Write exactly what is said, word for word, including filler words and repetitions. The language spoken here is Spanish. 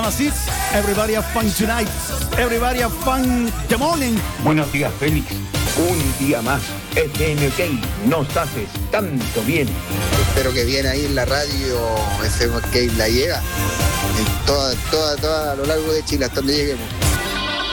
That's it. Everybody have fun tonight. Everybody have fun the morning. Buenos días, Félix. Un día más. F M OK nos haces tanto bien. Espero que bien ahí en la radio F M OK la llega. En toda, toda, toda a lo largo de Chile hasta donde lleguemos.